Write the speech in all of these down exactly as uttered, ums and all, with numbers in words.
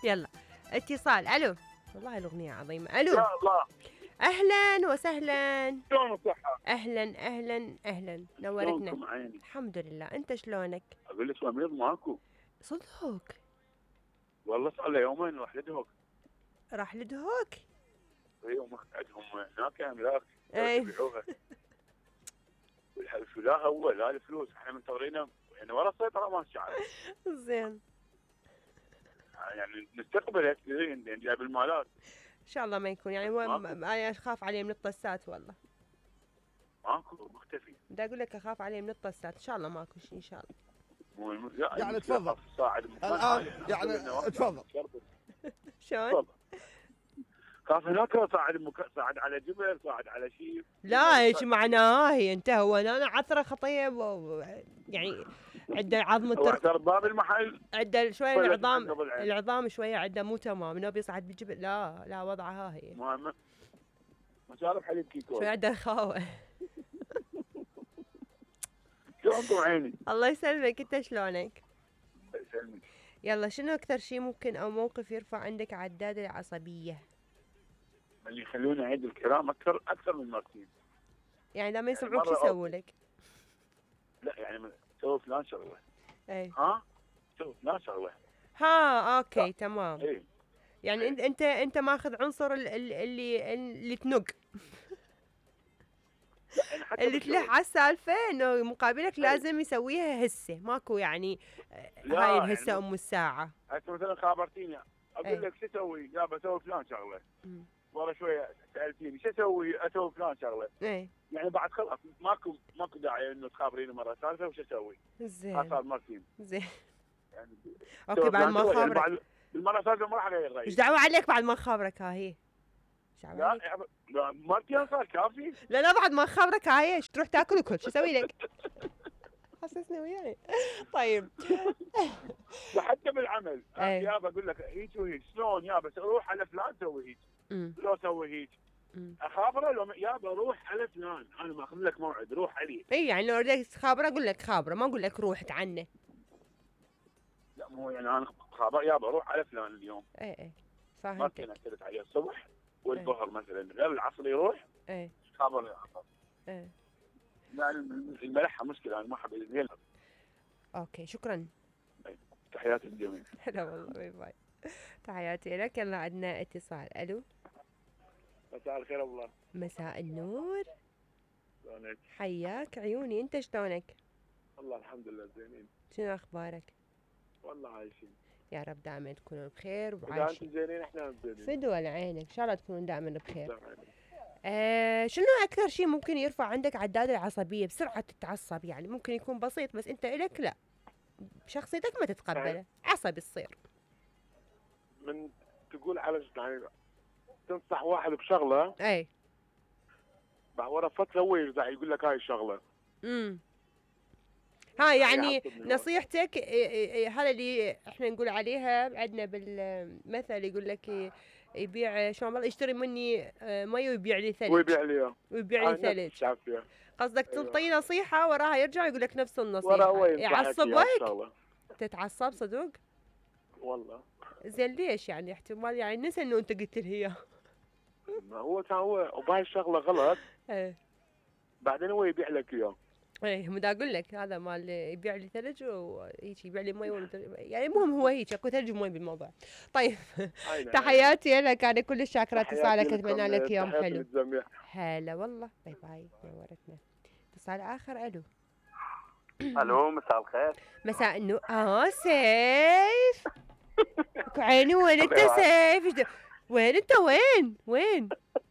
يلا اتصال. الو، والله الاغنيه عظيمه. الو، يا الله، اهلا وسهلا. شلون صحة؟ اهلا اهلا اهلا، نورتنا. شلونكم عيني؟ الحمد لله، انت شلونك؟ اقول لك امير ماكو صدق؟ والله، صار له يومين راح لدهوك. راح لدهوك؟ اي هم عندهم هناك املاك اي يبيعوها. والحلف لا هو لا الفلوس، احنا منتظرينه يعني ورا السيطره ما شعر. زين، يعني نستقبل يعني جايب المالات. ان شاء الله ما يكون يعني هو م- انا اخاف عليه من الطسات والله. ماكو مختفي. بدي اقول لك اخاف عليه من الطسات، ان شاء الله ماكو شيء ان شاء الله. مو الم- لا، يعني المشكلة تفضل. خاص الصاعد المكان الآن عالي. يعني نقول إنه واحد تفضل. شربت. شلون؟ تفضل. خاف هناك صاعد المك... صاعد على جبل، صاعد على شيء. لا ايش معناه هي انت هو انا عثره خطيه و... يعني عنده عظم هو الترق، اعترض باب المحل. عنده شويه ولا العظام، قبل العين. العظام شويه عنده مو تمام، انه بيصعد بالجبل. لا لا وضعها هي ما مشارب حليب كيكو. شويه عنده خاوه. شلونكم عيني؟ الله يسلمك، انت شلونك؟ يسلمك. يلا، شنو اكثر شيء ممكن او موقف يرفع عندك عداد العصبيه؟ اللي يخلوني اعيد الكلام اكثر اكثر من مرتين. يعني لما يسمعوك مرة شو يسووا لك؟ لا يعني من- سوي فلان شغله. اي ها؟ سوي فلان شغله. ها اوكي لا. تمام. اي يعني انت انت انت ماخذ عنصر ال- ال- اللي اللي تنق، يعني حتى اللي بالشغل. تلح على السالفه انه مقابلك لازم يسويها هسه، ماكو يعني لا، هاي يعني الهسه م- ام الساعه. هسه مثلا خابرتيني اقول أي. لك شو اسوي؟ لا بسوي فلان شغله. مم. ورا شويه سالتيني شو اسوي؟ اسوي فلان شغله. ايه يعني بعد خلاص ماكو ماكو داعي انه تخابريني مره ثالثه وش اسوي؟ هذا زين صار مرتين. زين يعني اوكي. سوي بعد فلان ما شغلة، يعني خابرك بعد بالمره الثالثه ما راح اغير ايش رايي. دعوه عليك بعد ما خابرك ها هي؟ ايش دعوه لا عليك؟ يعني- لا مرتين صار كافي. لا لا بعد ما خابرك هاي ايش تروح تاكل وكل شو اسوي لك؟ حسسني وياي. طيب وحتى بالعمل أي. يابا اقول لك هيك وهيك شلون يابا روح على فلان سوي هيك. امم لو سوي هيك امم اخابره لو يابا روح على فلان انا ماخذ لك موعد روح عليه. اي يعني لو اريد خابره اقول لك خابره، ما اقول لك روح عنه. لا مو يعني انا خابر يابا روح على فلان اليوم. اي اي ما فاهمتك. كنا اعترض عليه الصبح والظهر مثلا غير العصر يروح اي خابر يا خابر. اي يعني الملحه مشكله انا ما احب يلعب. اوكي شكرا. تحياتي للجميع. هلا والله، باي باي. تحياتي لك. يلا عندنا اتصال. الو، مساء الخير والله. مساء النور. شلونك؟ حياك عيوني، انت شلونك؟ والله الحمد لله زينين. شنو اخبارك؟ والله عايشين. يا رب دائما تكونوا بخير اذا انتم وعايشين. زينين احنا زينين. فدوى لعينك، ان شاء الله تكونوا دائما بخير. تمام. آه شنو اكثر شيء ممكن يرفع عندك عداد العصبيه؟ بسرعه تتعصب يعني، ممكن يكون بسيط بس انت الك لا، شخصيتك ما تتقبله، عصبي تصير. من تقول على يعني تنصح واحد بشغله اي بعد ورا فتره هو يرجع يقول لك هاي الشغله. امم ها يعني يعصبني. نصيحتك إيه- إيه- إيه هذا اللي احنا نقول عليها عندنا بالمثل، يقول لك ي- يبيع شلون والله يشتري مني آه، مي ويبيع لي ثلج، ويبيع لي اياه. ويبيع آه، لي نفس ثلج. الشافيه. قصدك أيوة. تعطيه نصيحة وراها يرجع يقول لك نفس ورا النصيحة، هو ينصحك إياه يعصبك؟ بشغلة. تتعصب صدق؟ والله زين ليش يعني؟ احتمال يعني نسى انه انت قلت لي اياه. ما هو كان هو وبهاي الشغله غلط ايه بعدين هو يبيع لك اياه. ايه مدا اقول لك هذا مال يبيع لي ثلج وهيك يبيع لي مي ومدري- يعني المهم هو هيك اكو ثلج ومي بالموضوع. طيب أي نعم. تحياتي لك، انا كلش شاكره تحياتي اتصالك، لكم، اتمنى لك يوم تحياتي حلو. للجميع. هلا والله، باي باي، نورتنا. اتصال اخر. الو الو مساء الخير. مساء النور. اه سيف اكو عيني، وين انت سيف؟ إيش د- وين انت؟ وين وين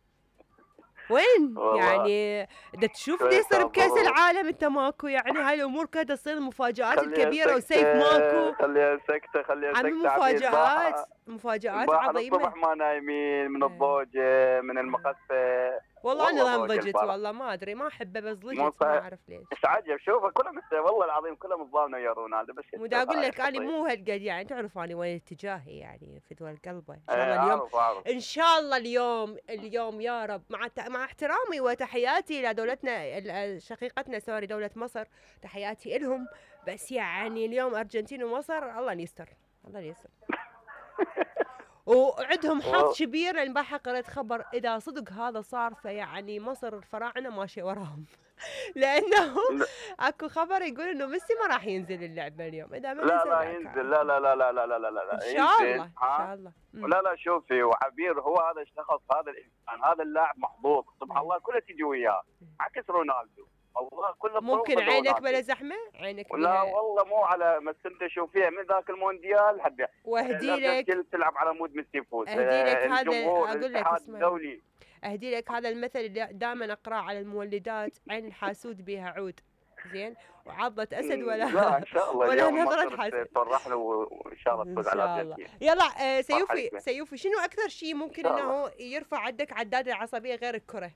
وين والله يعني دا تشوف شوية اللي يصير بكاس ضغوط. العالم انت ماكو، يعني هاي الامور كلها تصير المفاجآت خليها الكبيره سكتة، وسيف ماكو. خليها سكتة خليها عمي سكتة. عبيد مفاجآت الباحة- مفاجآت الباحة عظيمه. الصبح ما نايمين من إيه. الضوجة من المقفة. والله انا والله ضم ضوج ضجت، الفرح. والله ما ادري، ما احبه بس مو ضجت ما صحيح. اعرف ليش. ايش عجب شوفه كلهم مست... والله العظيم كلهم الظالمين يا رونالدو بس مو دا اقول لك انا مو هالقد يعني، تعرف انا وين اتجاهي يعني في دول قلبه. ان شاء الله اليوم، اعرف اعرف ان شاء الله اليوم اليوم يا رب، مع ت- مع احترامي وتحياتي الى دولتنا ال- شقيقتنا سوري دولة مصر، تحياتي لهم، بس يعني اليوم ارجنتين ومصر الله يستر، الله يستر. وعندهم حظ كبير لان البارحه قرأت خبر اذا صدق هذا صار فيعني مصر الفراعنه ماشي وراهم. لانه اكو خبر يقول انه ميسي ما راح ينزل اللعبه اليوم اذا ما لا نزل لا ينزل، لا لا لا لا لا لا لا لا ان شاء الله ان شاء الله. لا لا شوفي وعبير هو هذا الشخص، هذا الانسان، هذا اللاعب محظوظ سبحان الله، كله تجي وياه عكس رونالدو والله كله. ممكن عينك بلا زحمه عينك لا بها... والله مو على بس انت شوفيها من ذاك المونديال حد واهدي لك تلعب على مود ميسي يفوز. اهدي لك هذا اقول لك الدولي اهدي لك هذا المثل اللي دائما اقراه على المولدات، عين الحاسود بها عود زين وعضة اسد ولا لا ان شاء الله ولا نظرة حسد. تفرحنا وان شاء الله تفوز على الارجنتين. يلا آه سيوفي سيوفي شنو اكثر شيء ممكن انه يرفع عندك عداد العصبيه غير الكره؟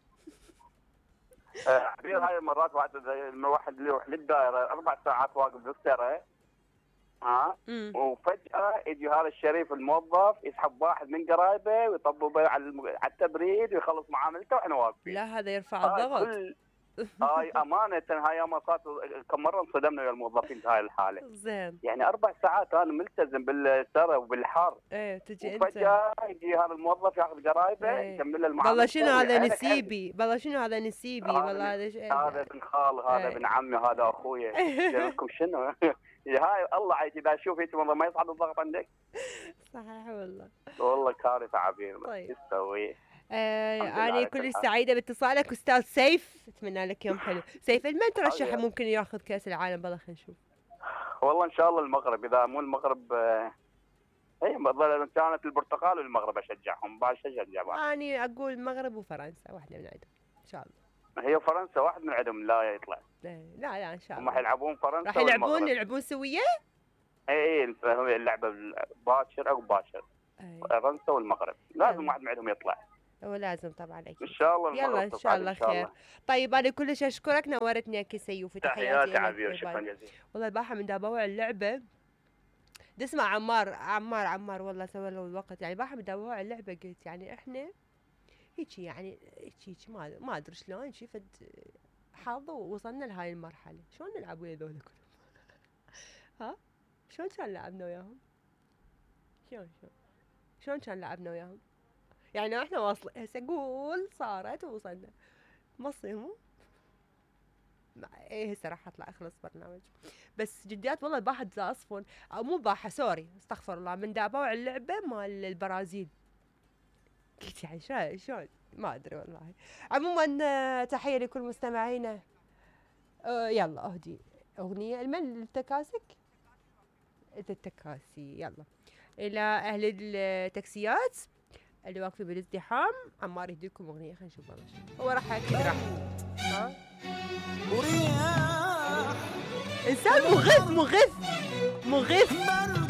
عبير هاي المرات واحد الواحد يروح للدائره اربع ساعات واقف بالسياره ها أه؟ وفجاه يجي هذا الشريف الموظف يسحب واحد من قرايبه ويطببه على الم... على التبريد ويخلص معاملته واحنا واقفين. لا هذا يرفع الضغط. كل... هاي امانه هاي ما صارت كم مره انصدمنا ويا الموظفين في هاي الحاله. زين يعني اربع ساعات انا ملتزم بالسره وبالحر. ايه تجي انت فجاه يجي هذا الموظف ياخذ قرايبه ايه. يكمل له المعامله. والله شنو هذا نسيبي، والله شنو هذا نسيبي، والله هذا شيء هذا ابن خال هذا ابن ايه. عمي هذا اخويا لكم شنو هاي الله عايش اذا اشوف انت والله ما يصعد الضغط عندك. صحيح والله والله كارثه عبير. طيب ايش تسوي؟ آه أنا كل سعيدة باتصالك أستاذ سيف، أتمنى لك يوم حلو. سيف من ترشح ممكن ياخذ كأس العالم؟ بالله خلينا نشوف. والله إن شاء الله المغرب، إذا مو المغرب هي آه كانت البرتغال والمغرب أشجعهم، بعد أشجع بعض. أنا أقول المغرب وفرنسا واحدة من عندهم إن شاء الله. هي فرنسا واحد من عندهم لا يطلع. لا لا إن شاء الله. هم حيلعبون فرنسا راح يلعبون يلعبون سوية؟ إي إي اللعبة باكر أو باكر. فرنسا والمغرب لازم واحد من عندهم يطلع. هو لازم طبعا اكيد. ان شاء الله يلا ان شاء الله خير. طيب انا كلش اشكرك، نورتني يا سيوفي. تحياتي عبير شكرا جزيلا. والله البارحه من دابوع اللعبه تسمع عمار عمار عمار والله سوى له الوقت، يعني البارحه من دابوع اللعبه قلت يعني احنا هيك يعني هيك ما ما ادري شلون شفت حظ ووصلنا لهاي المرحله، شلون نلعب ويا ذول كلهم؟ ها شلون كان لعبنا وياهم؟ شلون شلون شلون كان لعبنا وياهم؟ يعني احنا واصلين هسه قول صارت ووصلنا مصي مو ايه هسه راح اطلع اخلص برنامج. بس جديات والله الباحة اصفن او مو باحة سوري استغفر الله، من دابوع اللعبة مال البرازيل قلت يعني شلون شلون ما ادري والله. عموما تحية لكل مستمعينا. اه يلا اهدي اغنية المن التكاسك التكاسي. يلا الى اهل التاكسيات اللي واقفين بالازدحام، عمار يهديكم اغنيه خلينا نشوف هو راح اكيد راح ها انسان مغث مغث مغث